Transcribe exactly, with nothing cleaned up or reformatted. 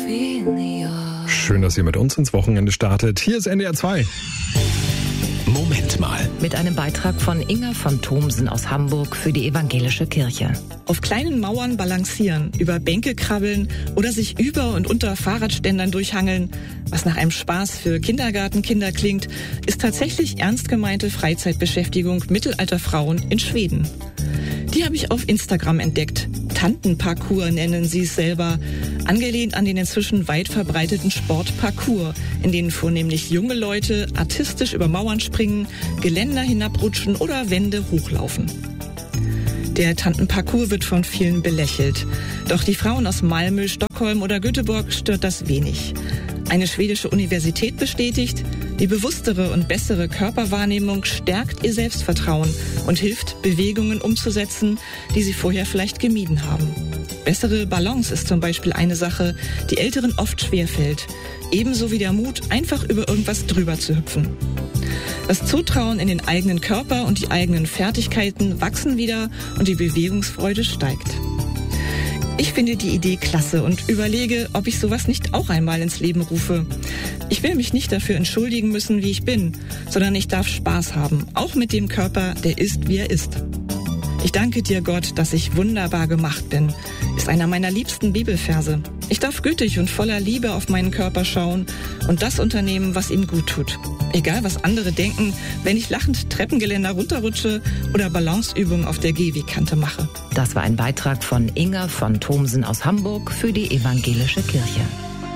Schön, dass ihr mit uns ins Wochenende startet. Hier ist N D R zwei. Moment mal. Mit einem Beitrag von Inga von Thomsen aus Hamburg für die Evangelische Kirche. Auf kleinen Mauern balancieren, über Bänke krabbeln oder sich über und unter Fahrradständern durchhangeln, was nach einem Spaß für Kindergartenkinder klingt, ist tatsächlich ernst gemeinte Freizeitbeschäftigung mittelalter Frauen in Schweden. Die habe ich auf Instagram entdeckt. Tantenparcours nennen sie es selber, angelehnt an den inzwischen weit verbreiteten Sport Parkour, in denen vornehmlich junge Leute artistisch über Mauern springen, Geländer hinabrutschen oder Wände hochlaufen. Der Tantenparcours wird von vielen belächelt. Doch die Frauen aus Malmö, Stockholm oder Göteborg stört das wenig. Eine schwedische Universität bestätigt, die bewusstere und bessere Körperwahrnehmung stärkt ihr Selbstvertrauen und hilft, Bewegungen umzusetzen, die sie vorher vielleicht gemieden haben. Bessere Balance ist zum Beispiel eine Sache, die Älteren oft schwerfällt. Ebenso wie der Mut, einfach über irgendwas drüber zu hüpfen. Das Zutrauen in den eigenen Körper und die eigenen Fertigkeiten wachsen wieder und die Bewegungsfreude steigt. Ich finde die Idee klasse und überlege, ob ich sowas nicht auch einmal ins Leben rufe. Ich will mich nicht dafür entschuldigen müssen, wie ich bin, sondern ich darf Spaß haben, auch mit dem Körper, der ist, wie er ist. Ich danke dir, Gott, dass ich wunderbar gemacht bin, ist einer meiner liebsten Bibelverse. Ich darf gütig und voller Liebe auf meinen Körper schauen und das unternehmen, was ihm gut tut. Egal, was andere denken, wenn ich lachend Treppengeländer runterrutsche oder Balanceübungen auf der Gehwegkante mache. Das war ein Beitrag von Inga von Thomsen aus Hamburg für die Evangelische Kirche.